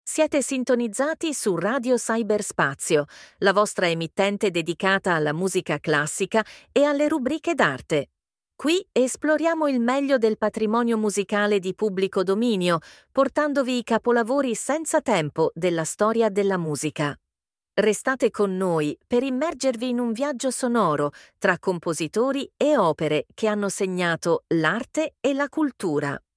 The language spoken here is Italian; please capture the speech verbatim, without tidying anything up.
Siete sintonizzati su Radio Cyberspazio, la vostra emittente dedicata alla musica classica e alle rubriche d'arte. Qui esploriamo il meglio del patrimonio musicale di pubblico dominio, portandovi i capolavori senza tempo della storia della musica. Restate con noi per immergervi in un viaggio sonoro tra compositori e opere che hanno segnato l'arte e la cultura.